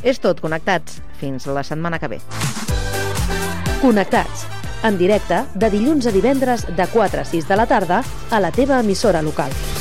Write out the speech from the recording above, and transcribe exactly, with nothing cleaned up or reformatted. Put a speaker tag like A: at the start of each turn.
A: És tot, Connectats. Fins la setmana que ve.
B: Connectats, en directe de dilluns a divendres de quatre a sis de la tarda a la teva emissora local.